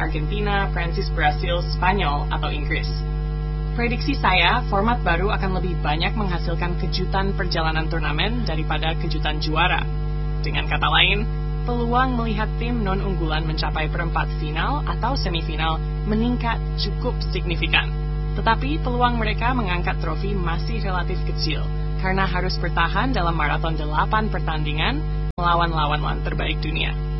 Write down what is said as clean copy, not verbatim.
Argentina, Prancis, Brasil, Spanyol, atau Inggris. Prediksi saya, format baru akan lebih banyak menghasilkan kejutan perjalanan turnamen daripada kejutan juara. Dengan kata lain, peluang melihat tim non-unggulan mencapai perempat final atau semifinal meningkat cukup signifikan. Tetapi peluang mereka mengangkat trofi masih relatif kecil, karena harus bertahan dalam maraton 8 pertandingan melawan lawan terbaik dunia.